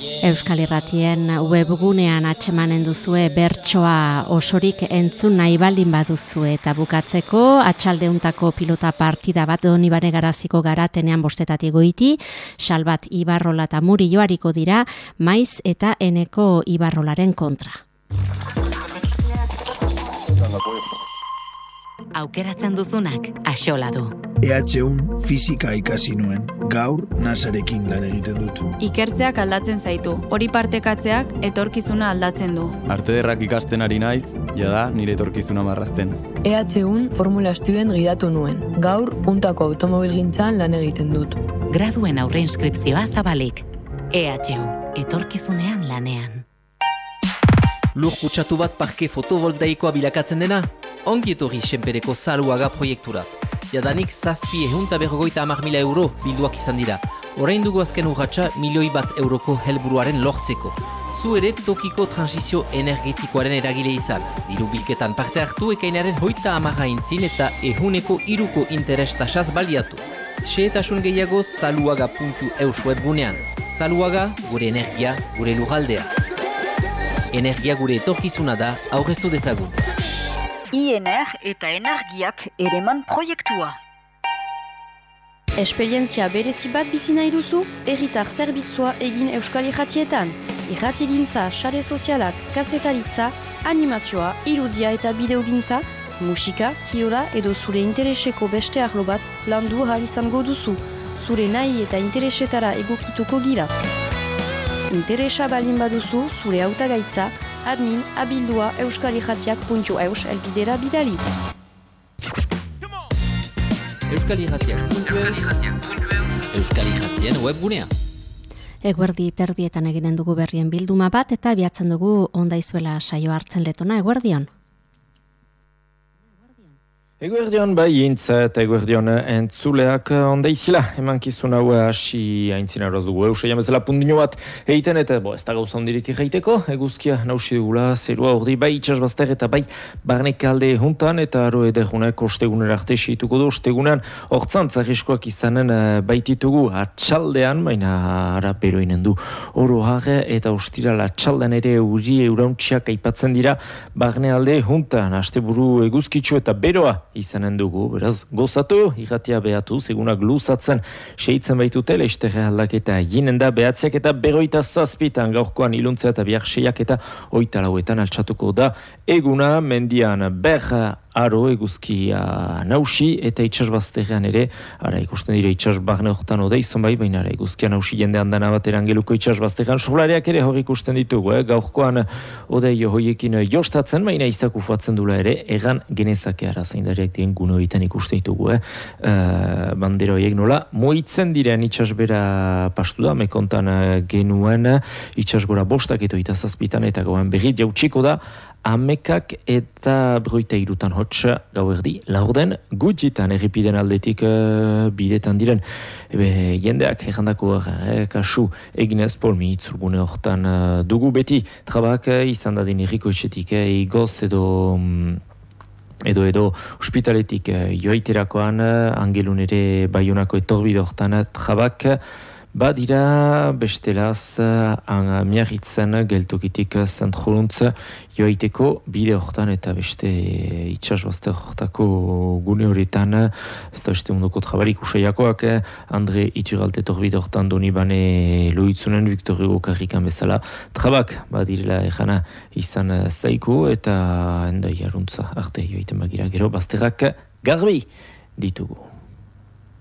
Euskal Irratien webgunean atsemanen duzue bertsoa osorik entzun nahi baldin baduzue eta bukatzeko atxaldeuntako pilota partida bat Donibane Garaziko garatenean 7:00 goiti, Salbat Ibarrola eta Murillo ariko dira Maiz eta Eneko Ibarrolaren kontra. Aukeratzen duzunak axola du. EH1 fisika ikasi nuen, gaur nasarekin lan egiten dut. Ikertzeak aldatzen zaitu, hori partekatzeak etorkizuna aldatzen du. Arte ederrak ikasten ari naiz, jada nire etorkizuna marrazten. EH1 Formula Student gidatu nuen, gaur untako automobilgintzan lan egiten dut. Graduen aurre inskripzioa zabalik. EH1 etorkizunean lanean. Lur kutsatu bat parke fotovoltaikoa bilakatzen dena? Ongi etorri Senpereko Zaluaga proiektura. Jadanik 750.000 euro bilduak izan dira. Orain dugu azken urratsa €1.000.000 euroko helburuaren lortzeko. Zu ere tokiko transizio energetikoaren eragile izan. Diru bilketan parte hartu ekainaren 30 aintzin eta ehuneko 3ko interes tasaz baliatu. Xehetasun gehiago zaluaga.eus webgunean. Zaluaga, gure energia, gure lurraldea. Energia gure etorkizuna da, aurreztu dezagun. INR eta energiak ereman proiektua. Esperientzia berezi bat bizi nahi duzu, herritar zerbitzua egin Euskal Irratietan. Irratigintza, sare sozialak, kazetaritza, animazioa, irudia eta bideogintza, musika, kirola edo zure intereseko beste arlo bat landu ahal izango duzu. Zure nahi eta interesetara egokituko gira. Interesa balin baduzu, zure hautagaitza, admin@abildua euskalirratiak.eus elbidera bidali. Euskal Irratien webgunea. Eguerdi terdietan eginen dugu berrien bilduma bat eta abiatzen dugu Ondaizuela saio hartzen letona. Eguerdion. Eguerdion bai intza eta eguerdion entzuleak ondaizila, emankizun hau hasi aintzina eroz dugu euseia bezala pundino bat egiten eta ez da gauza ondirik egiteko, eguzkia nausi dugula, zerua ordi bai itxasbazter eta bai barnek alde juntan eta aro edergunak ostegunera arte seituko du, ostegunan hortzantz arriskoak izanen baititugu atxaldean, baina ara beroinen du oro harre eta ostiral atxaldean ere eurauntxiak aipatzen dira barne alde juntan, asteburu eguzkitzu eta beroa izanen dugu, beraz, gozatu, irratia behatu, segunak luzatzen, seitzen baitute, leizterre aldaketa ginen da, behatziak eta 27 gaurkoan iluntzea eta bihar 6 eta 8 altxatuko da, eguna, mendian, aro eguzkia nausi eta itxasbazterrean ere, ara ikusten dire itxasbarne horretan odeizon bai, baina ara eguzkia nausi jendean dana bateran geluko itxasbazterrean, solareak ere hori ikusten ditugu, gaurkoan odei hoiekin jostatzen, baina izak ufatzen dula ere, egan genezake ara zaindariak diren gune horietan ikusten ditugu, bandera horiek nola, moitzen diren itxasbera pastu da, mekontan genuen itxasgora 5 eta 7 eta gauan berri jautsiko da, amekak eta 3 hots gauerdi laurden gutxitan errepiden aldetik bidetan diren jendeak errandako kasu eginez polmi itzulgune hortan dugu beti trabak izan dadin erriko etxetik igoz edo ospitaletik joaiterakoan angelun ere Baionako etorbide hortan trabak badira bestelaz miarritzen geltokitik zentruntz joaiteko bide hortan eta beste itxasbazter hortako gune horretan ez da beste mundoko trabarik usaiakoak Andre Ituralte torbide hortan Donibane loitzunen Victor Hugo karrikan bezala trabak badirela ejana izan zaiko eta enda jaruntza arte joaiten bagira gero bazterrak garbi ditugu.